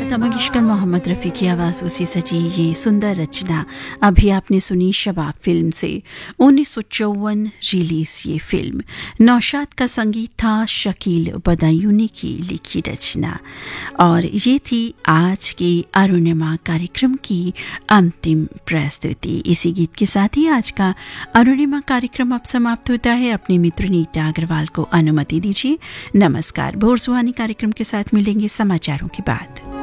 लता मंगेशकर, मोहम्मद रफ़ी की आवाज़ों से सजी ये सुंदर रचना अभी आपने सुनी शबाब फिल्म से। 1954 रिलीज ये फिल्म। नौशाद का संगीत था, शकील बदायूनी की लिखी रचना। और ये थी आज के अरुणिमा कार्यक्रम की अंतिम प्रस्तुति। इसी गीत के साथ ही आज का अरुणिमा कार्यक्रम अब समाप्त होता है। अपने मित्र नीता अग्रवाल को अनुमति दीजिए। नमस्कार। भोर सुहानी कार्यक्रम के साथ मिलेंगे समाचारों के बाद।